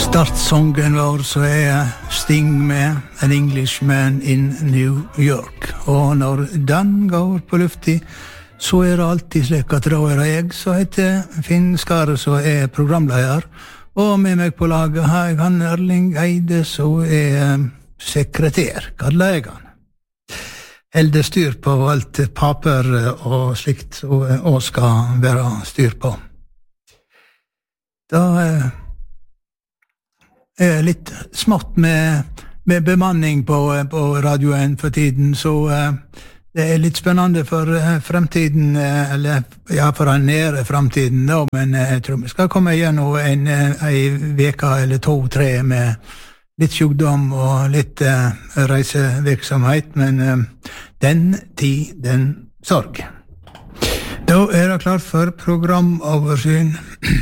Startsången vår så Sting med An Englishman in New York. Og når den går på lufti, så det alltid slik at da det jeg som heter Finn Skare, som programleder. Og med meg på laget har jeg han Erling Eide, som sekretær, kaller jeg han. Helde styr på alt paper og slikt, og skal være styr på. Da litt smått med bemanning på radioen for tiden, så det litt spennende for fremtiden, eller ja, for den nære fremtiden da, men jeg tror vi skal komme gjennom en veka eller 2-3 med litt sykdom og litt reisevirksomhet, men den tid, den sorg. Da det klart for programoversyn.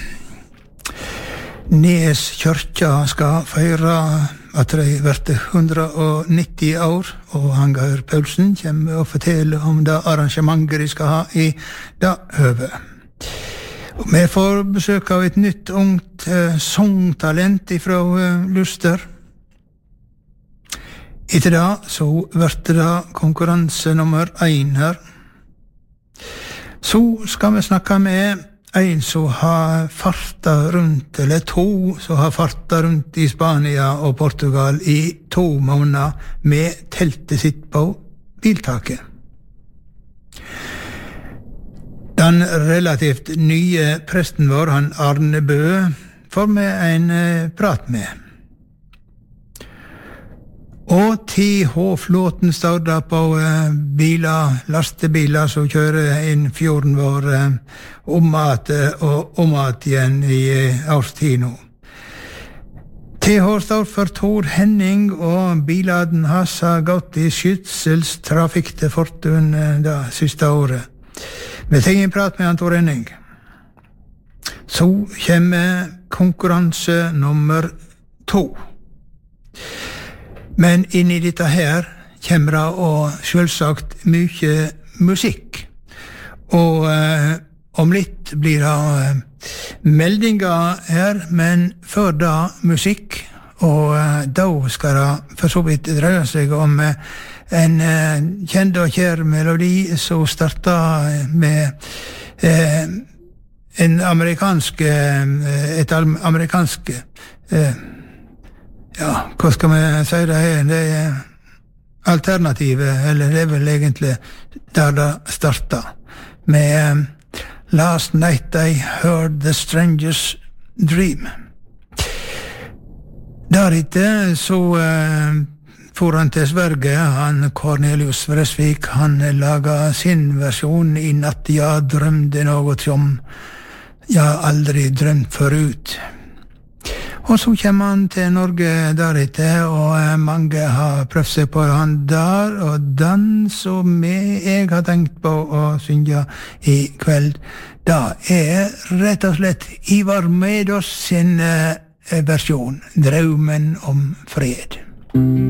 Nes kyrkja skal feire at de vært 190 år, og Hangaur Paulsen kommer og forteller om det arrangementet de skal ha i det høve. Og vi får besøk av et nytt ungt songtalent fra Luster. Etter det så vært det konkurranse nummer 1 her. Så skal vi snakke med en som har farta rundt, eller 2 som har farta rundt i Spania og Portugal i 2 måneder med teltet sitt på biltaket. Den relativt nye presten vår, han Arne Bø, får vi en prat med. Og TH-flåten står da på lastebiler som kjører inn fjorden vår om at igjen i årstid nå. TH står for Tor Henning, og biladen hans har gått i skytselstrafikk til Fortun det siste året. Vi tar en prat med han Tor Henning. Så kommer konkurranse nummer 2. Men inn i dette her kommer det og selvsagt mye musikk. Og om litt blir det meldinger her, men før da musikk. Og da skal det for så vidt dreie seg om en kjent og kjær melodi som startet med et amerikansk ja, hva skal vi si det her? Det alternativet, eller det vel egentlig der det startet. Med Last Night I Heard the Stranger's Dream. Deretter så for han til Sverige, han Cornelius Vresvik, han laget sin versjon i natt jeg drømte noe som jeg aldri drømt forut. Og så kommer han til Norge deretter, og mange har prøvd seg på han der, og den som jeg har tenkt på å synge i kveld, da rett og slett Ivar Medås sin versjon, Drømmen om fred.